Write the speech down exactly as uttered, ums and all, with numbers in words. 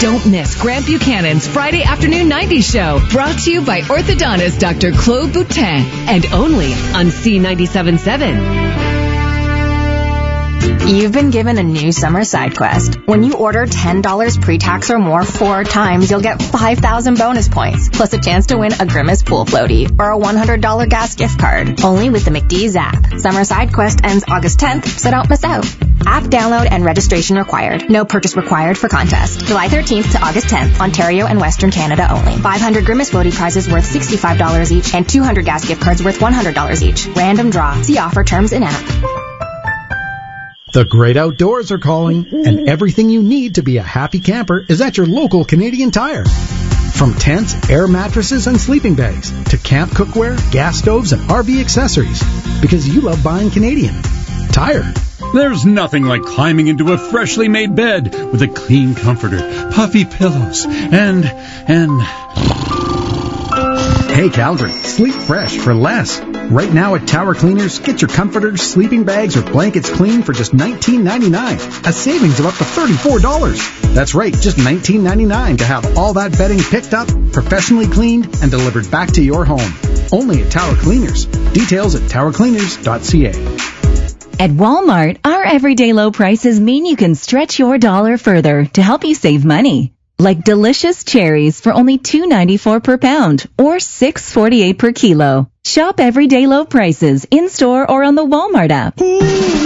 Don't miss Grant Buchanan's Friday Afternoon nineties show, brought to you by orthodontist Doctor Claude Boutin, and only on C ninety-seven point seven. You've been given a new summer side quest. When you order ten dollars pre-tax or more four times, you'll get five thousand bonus points, plus a chance to win a Grimace pool floaty or a one hundred dollars gas gift card. Only with the McDee's app. Summer side quest ends August tenth, so don't miss out. App download and registration required. No purchase required for contest. July thirteenth to August tenth, Ontario and Western Canada only. five hundred Grimace floaty prizes worth sixty-five dollars each and two hundred gas gift cards worth one hundred dollars each. Random draw. See offer terms in app. The great outdoors are calling, and everything you need to be a happy camper is at your local Canadian Tire. From tents, air mattresses, and sleeping bags, to camp cookware, gas stoves, and R V accessories. Because you love buying Canadian. Tire. There's nothing like climbing into a freshly made bed with a clean comforter, puffy pillows, and, and... Hey Calgary, sleep fresh for less. Right now at Tower Cleaners, get your comforters, sleeping bags, or blankets clean for just nineteen ninety-nine dollars. A savings of up to thirty-four dollars. That's right, just nineteen ninety-nine dollars to have all that bedding picked up, professionally cleaned, and delivered back to your home. Only at Tower Cleaners. Details at tower cleaners dot c a. At Walmart, our everyday low prices mean you can stretch your dollar further to help you save money. Like delicious cherries for only two dollars and ninety-four cents per pound or six dollars and forty-eight cents per kilo. Shop everyday low prices in store or on the Walmart app.